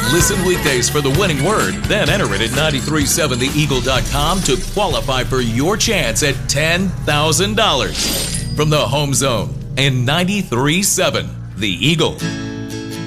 Listen weekdays for the winning word, then enter it at 937theeagle.com to qualify for your chance at $10,000. From the Home Zone and 93.7 The Eagle.